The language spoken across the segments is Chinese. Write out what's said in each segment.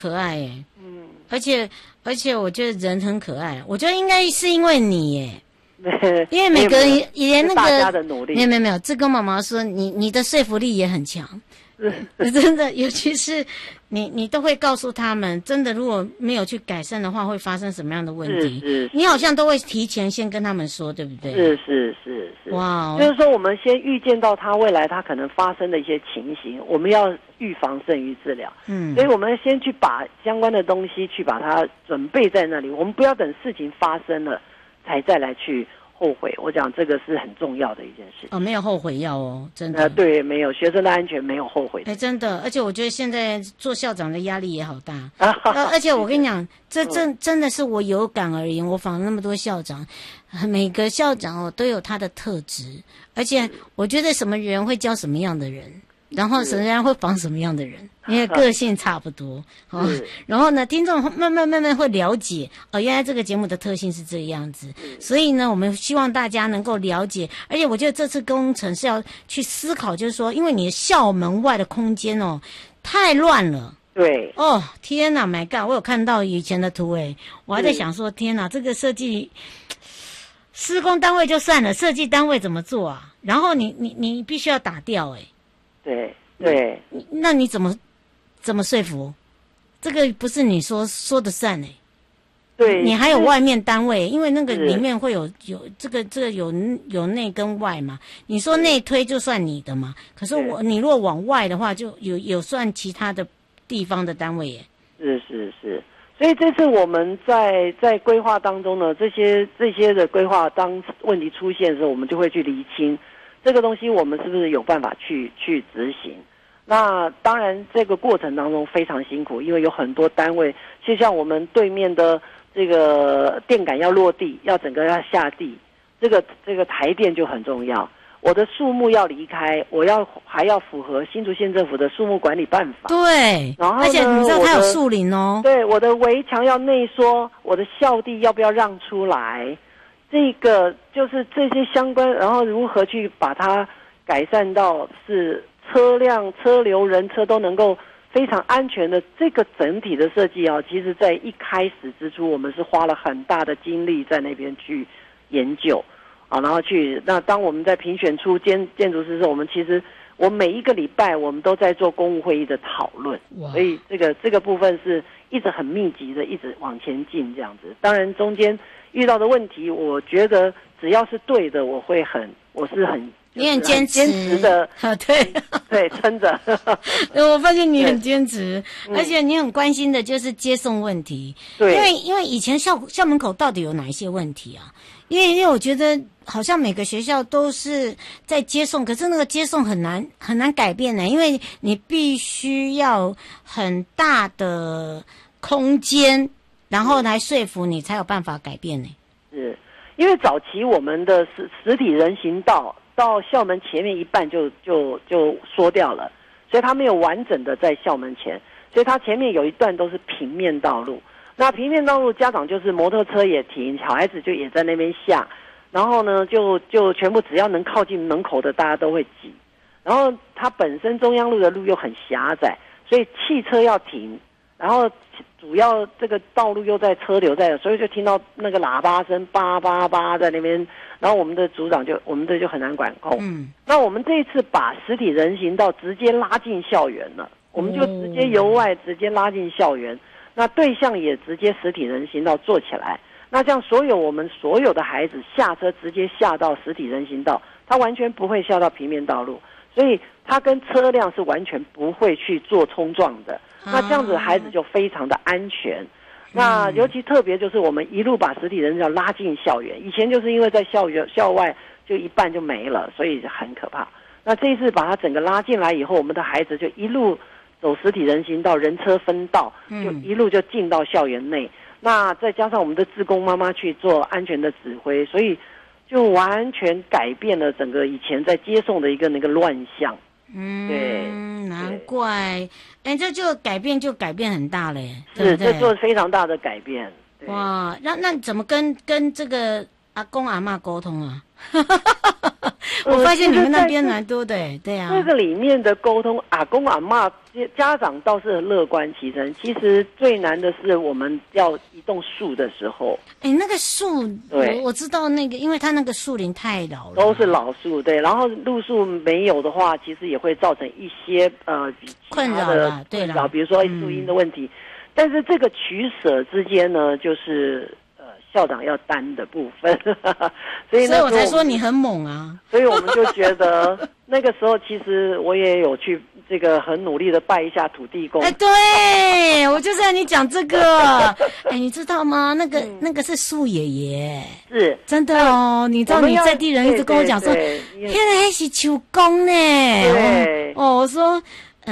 可爱耶，而且我觉得人很可爱，我觉得应该是因为你耶。因为每个人连那个大家的努力， 没有，这跟妈妈说，你的说服力也很强，真的，尤其是你都会告诉他们，真的如果没有去改善的话，会发生什么样的问题？ 是你好像都会提前先跟他们说，对不对？ 是， 哇， 就是说我们先预见到他未来他可能发生的一些情形，我们要预防胜于治疗。所以我们先去把相关的东西去把它准备在那里，我们不要等事情发生了才再来去后悔。我讲这个是很重要的一件事情。 没有后悔药哦，真的。 对，没有，学生的安全没有后悔。 真的，而且我觉得现在做校长的压力也好大。而且我跟你讲，这真的是我有感而言，我访了那么多校长，每个校长都有他的特质，而且我觉得什么人会教什么样的人。然后什么人会防什么样的人，因为个性差不多然后呢，听众慢慢会了解原来这个节目的特性是这样子。所以呢，我们希望大家能够了解，而且我觉得这次工程是要去思考，就是说，因为你的校门外的空间太乱了。 对。 天哪 ，My God！ 我有看到以前的图我还在想说，天哪，这个设计施工单位就算了，设计单位怎么做啊？然后你必须要打掉对， 那你怎么说服？这个不是你说的算对， 你还有外面单位，因为那个里面会有这个有内跟外嘛。你说内推就算你的嘛，可是你如果往外的话，就有算其他的地方的单位耶。 是。所以这次我们在规划当中呢，这些的规划当问题出现的时候，我们就会去厘清这个东西我们是不是有办法去执行。那当然这个过程当中非常辛苦，因为有很多单位，就像我们对面的这个电杆要落地，要整个要下地，这个台电就很重要。我的树木要离开，还要符合新竹县政府的树木管理办法。 对， 然后呢， 而且你知道它有树林对，我的围墙要内缩，我的校地要不要让出来？这个就是这些相关，然后如何去把它改善到是车辆、车流、人车都能够非常安全的这个整体的设计其实在一开始之初，我们是花了很大的精力在那边去研究然后那当我们在评选出建筑师的时候，我每一个礼拜我们都在做公务会议的讨论，所以这个部分是一直很密集的，一直往前进这样子。当然中间遇到的问题，我觉得只要是对的，我是很你很坚持的对撑着我发现你很坚持而且你很关心的就是接送问题。 对， 因为以前校门口到底有哪一些问题啊？因为我觉得好像每个学校都是在接送，可是那个接送很难改变因为你必须要很大的空间，然后来说服你才有办法改变是因为早期我们的实体人行道到校门前面一半就缩掉了，所以它没有完整的在校门前，所以它前面有一段都是平面道路。那平面道路家长就是摩托车也停，小孩子就也在那边下，然后呢就全部只要能靠近门口的大家都会挤，然后它本身中央路的路又很狭窄，所以汽车要停，然后主要这个道路又在车流在，所以就听到那个喇叭声叭叭叭在那边，然后我们的组长就很难管控。那我们这一次把实体人行道直接拉进校园了，我们就直接由外直接拉进校园，那对象也直接实体人行道做起来。那这样我们所有的孩子下车直接下到实体人行道，他完全不会下到平面道路，所以他跟车辆是完全不会去做冲撞的。那这样子孩子就非常的安全。那尤其特别就是我们一路把实体人行道拉进校园，以前就是因为在校外就一半就没了，所以很可怕。那这一次把它整个拉进来以后，我们的孩子就一路走实体人行道，人车分道，就一路就进到校园内。那再加上我们的志工妈妈去做安全的指挥，所以就完全改变了整个以前在接送的一个那个乱象。对， 难怪，这就改变很大了耶， 是，这做非常大的改变。 哇，那怎么跟这个阿公阿嬷沟通啊？ 我发现你们那边蛮多的，对啊。 这个里面的沟通，阿公阿嬷家长倒是很乐观其成，其实最难的是我们要移动树的时候。 那个树，我知道那个，因为它那个树林太老了， 都是老树，对。然后路树没有的话，其实也会造成一些困扰了，对了， 比如说树荫的问题。但是这个取舍之间呢，就是校长要担的部分，所以我才说你很猛啊。 所以我们就觉得那个时候，其实我也有去这个很努力的拜一下土地公。 对，我就是要你讲这个。你知道吗？那个是树爷爷， 是真的哦。你知道你在地人一直跟我讲说，现在是手工呢。 对， 我说，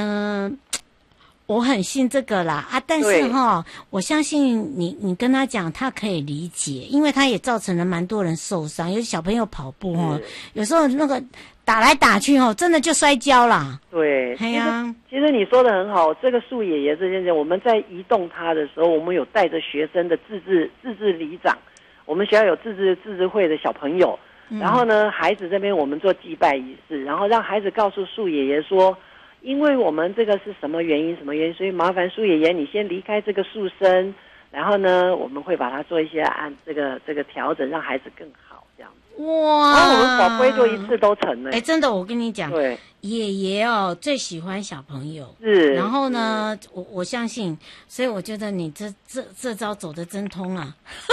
我很信这个啦但是我相信你跟他讲，他可以理解，因为他也造成了蛮多人受伤，有些小朋友跑步有时候那个打来打去真的就摔跤啦。 对，其实你说的很好，这个树爷爷这件事，我们在移动他的时候，我们有带着学生的自治里长，我们学校有自治会的小朋友，然后呢，孩子这边我们做祭拜仪式，然后让孩子告诉树爷爷说，因为我们这个是什么原因，所以麻烦树爷爷你先离开这个树身，然后呢，我们会把它做一些按这个调整，让孩子更好这样子。 哇！ 然后我们宝贝就一次都成了。 真的，我跟你讲， 对， 爷爷最喜欢小朋友， 是。 然后呢，我相信，所以我觉得你这招走得真通啊。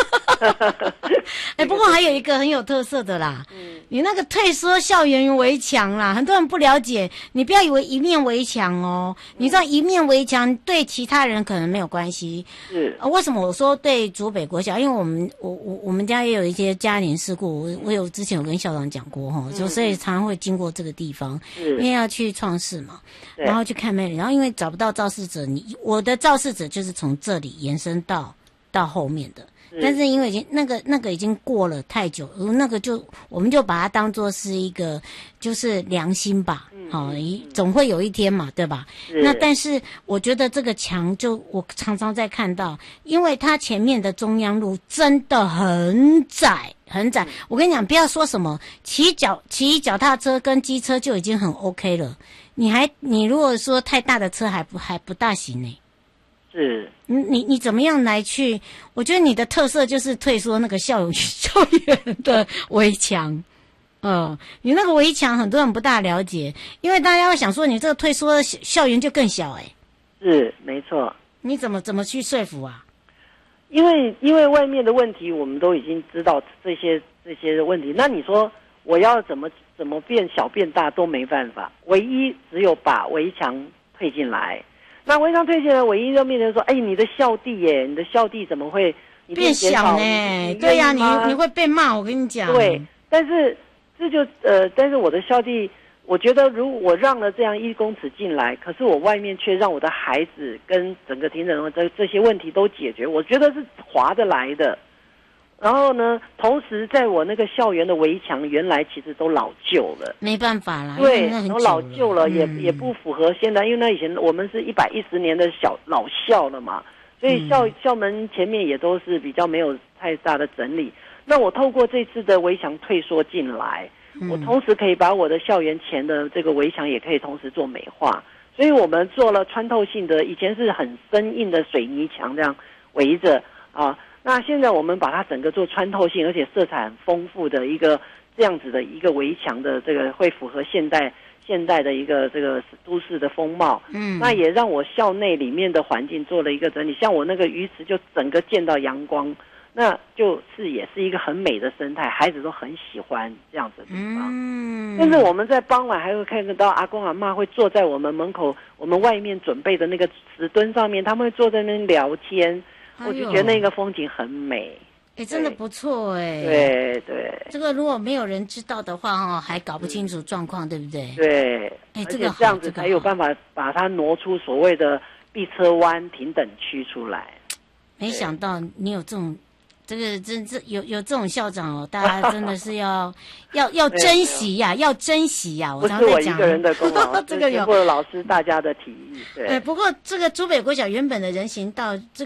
不过还有一个很有特色的啦，你那个退缩校园围墙啦，很多人不了解，你不要以为一面围墙哦，你知道一面围墙对其他人可能没有关系。 是。 为什么我说对竹北国小？因为我们家也有一些家庭事故，我之前有跟校长讲过就所以常常会经过这个地方，因为要去创世嘛，然后去看妹妹，然后因为找不到肇事者，我的肇事者就是从这里延伸到后面的。但是因为已经那个已经过了太久，那个我们就把它当作是一个就是良心吧，总会有一天嘛，对吧？那但是我觉得这个墙我常常在看到，因为它前面的中央路真的很窄很窄。我跟你讲，不要说什么骑脚踏车跟机车就已经很 OK 了，你如果说太大的车还不大行呢。 是你怎么样来去？我觉得你的特色就是退缩那个校园的围墙，你那个围墙很多人不大了解，因为大家会想说你这个退缩校园就更小是没错。 你怎么去说服啊？ 因为外面的问题我们都已经知道这些问题，那你说我要怎么变小变大都没办法，唯一只有把围墙退进来。那围墙退进来，唯一就面对说，你的校地你的校地怎么会变小呢？对呀，你会被骂，我跟你讲。 对，但是但是我的校地，我觉得如果我让了这样1公尺进来，可是我外面却让我的孩子跟整个停整这些问题都解决，我觉得是划得来的。然后呢，同时在我那个校园的围墙原来其实都老旧了， 没办法啦， 对，都老旧了，也不符合现在，因为那以前我们是110年的老校了嘛，所以校门前面也都是比较没有太大的整理。那我透过这次的围墙退缩进来，我同时可以把我的校园前的这个围墙也可以同时做美化，所以我们做了穿透性的，以前是很生硬的水泥墙这样围着啊。那现在我们把它整个做穿透性，而且色彩很丰富的一个这样子的一个围墙的这个会符合现代的一个这个都市的风貌。那也让我校内里面的环境做了一个整理，像我那个鱼池就整个见到阳光，那就是也是一个很美的生态，孩子都很喜欢这样子的地方。但是我们在傍晚还会看得到阿公阿嬷会坐在我们门口，我们外面准备的那个石墩上面，他们会坐在那边聊天。我就觉得那个风景很美， 真的不错对， 这个如果没有人知道的话还搞不清楚状况，对不对？ 对，而且这样子才有办法把它挪出所谓的避车弯停等区出来。 没想到你有这种，这有这种校长大家真的是要珍惜呀，要珍惜呀。 不是我一个人的功劳，这个有老师大家的提议。对， 不过这个竹北国小原本的人行道，这个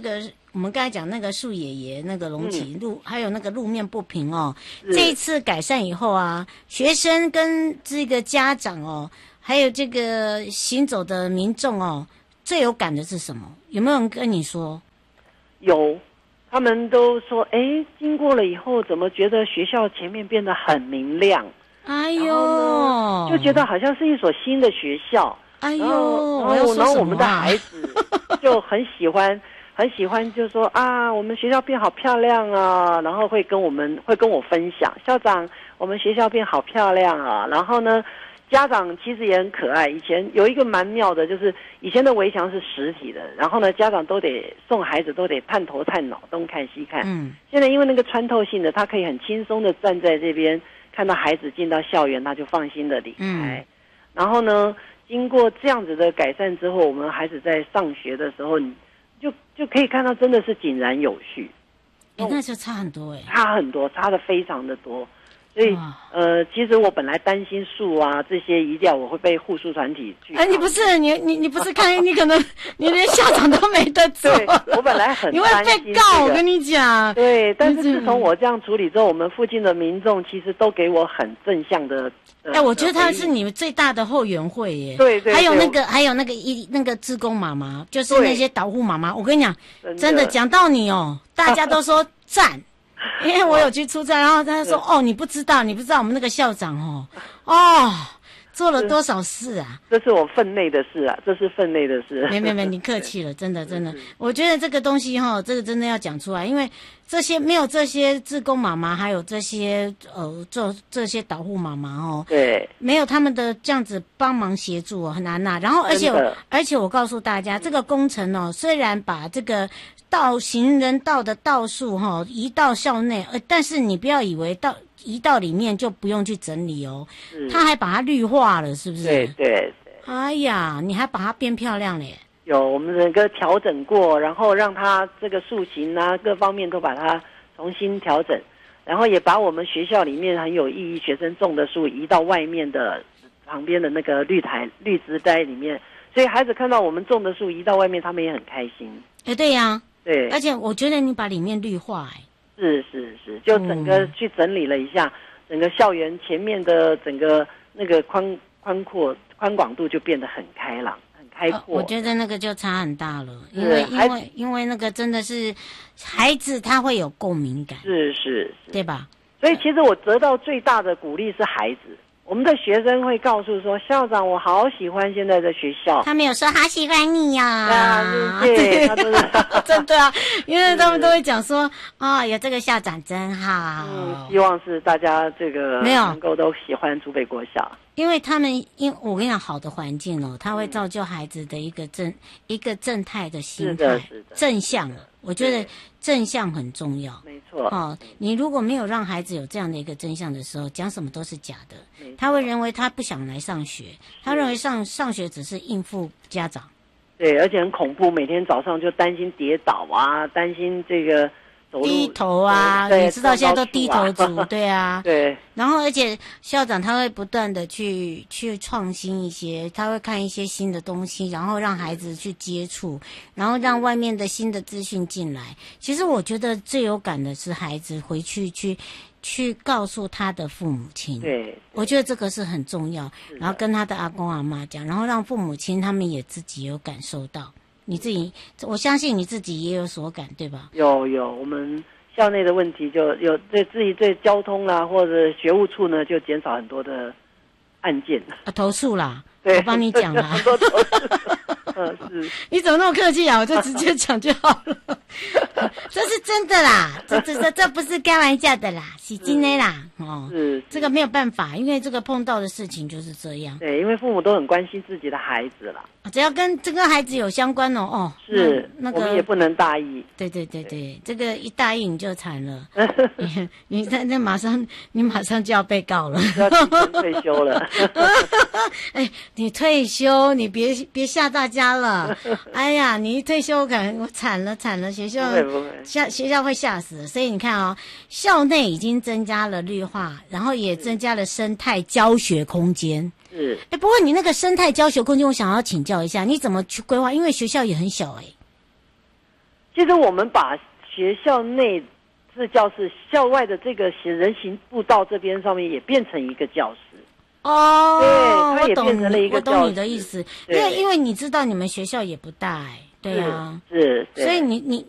我们刚才讲那个树爷爷那个隆起路，还有那个路面不平哦，这一次改善以后啊，学生跟这个家长哦，还有这个行走的民众哦，最有感的是什么？有没有人跟你说？ 有，他们都说，经过了以后，怎么觉得学校前面变得很明亮？ 哎呦， 就觉得好像是一所新的学校。 哎呦， 然后我们的孩子就很喜欢，就说啊，我们学校变好漂亮啊，然后会跟我分享，校长，我们学校变好漂亮啊。然后呢，家长其实也很可爱。以前有一个蛮妙的，就是以前的围墙是实体的，然后呢，家长都得送孩子都得探头探脑，东看西看。现在因为那个穿透性的，他可以很轻松的站在这边，看到孩子进到校园，他就放心的离开。然后呢，经过这样子的改善之后，我们孩子在上学的时候，你就可以看到真的是井然有序。 那就差很多差很多，差的非常的多。所以其实我本来担心树啊这些移掉，我会被护树团体去。 你不是你不是看你可能你连校长都没得做。 对，我本来很担心、 你会被告，我跟你讲。 对，但是自从我这样处理之后，我们附近的民众其实都给我很正向的。 我觉得他是你们最大的后援会耶。 对， 还有那个志工妈妈，就是那些导护妈妈。我跟你讲，真的讲到你哦，大家都说赞。因为我有去出差，然后他说：“你不知道我们那个校长做了多少事啊？ 这是我分内的事啊，这是分内的事。 没，你客气了，真的，我觉得这个东西这个真的要讲出来，因为没有这些志工妈妈，还有这些做这些导护妈妈对， 没有他们的这样子帮忙协助很难呐。然后而且我告诉大家，这个工程虽然把这个行人道的道数移到校内，但是你不要以为移到里面就不用去整理他还把它绿化了，是不是？ 对。 哎呀，你还把它变漂亮了耶！ 有，我们整个调整过，然后让它这个树形啊各方面都把它重新调整，然后也把我们学校里面很有意义学生种的树移到外面的旁边的那个绿植带里面，所以孩子看到我们种的树移到外面，他们也很开心。 对呀， 对， 而且我觉得你把里面绿化是，就整个去整理了一下，整个校园前面的整个那个宽广度就变得很开朗、很开阔。 我觉得那个就差很大了，因为那个真的是孩子他会有共鸣感， 是， 对吧？ 所以其实我得到最大的鼓励是孩子。我们的学生会告诉说，校长，我好喜欢现在的学校。 他们有说好喜欢你呀，对，他真的真的啊，因为他们都会讲说，有这个校长真好。 希望是大家这个能够都喜欢竹北国小。 因为我跟你讲，好的环境它会造就孩子的一个正态的心态， 是的， 正向。我觉得正向很重要， 没错。 你如果没有让孩子有这样的一个正向的时候，讲什么都是假的，他会认为他不想来上学，他认为上学只是应付家长。 对，而且很恐怖，每天早上就担心跌倒啊，担心这个走路低头啊，你知道现在都低头族，对啊， 对。 然后而且校长他会不断的去创新一些，他会看一些新的东西，然后让孩子去接触，然后让外面的新的资讯进来。其实我觉得最有感的是孩子回去告诉他的父母亲， 对， 我觉得这个是很重要。然后跟他的阿公阿嬷讲，然后让父母亲他们也自己有感受到。你自己，我相信你自己也有所感，对吧？ 有，我们校内的问题就有对交通啦，或者学务处呢，就减少很多的案件投诉啦。 对， 我帮你讲啦。 很多投诉。是。 你怎么那么客气啊？我就直接讲就好了。这是真的啦，这不是开玩笑的啦，是真的啦。 是。 这个没有办法，因为这个碰到的事情就是这样。 对，因为父母都很关心自己的孩子啦。 只要跟这个孩子有相关是那个我们也不能大意。 对，这个一大意你就惨了。你马上就要被告了， 要提前退休了。 你退休，你别吓大家了。哎呀，你一退休，我惨了，学校会吓死。所以你看校内已经增加了绿化，然后也增加了生态教学空间。 是。 不过你那个生态教学空间，我想要请教一下，你怎么去规划？因为学校也很小。 其其实我们把学校内是教室，校外的这个人行步道这边上面也变成一个教室。 哦， 对，它也变成了一个教室。 我懂你的意思，因为你知道你们学校也不大对啊， 是， 所以你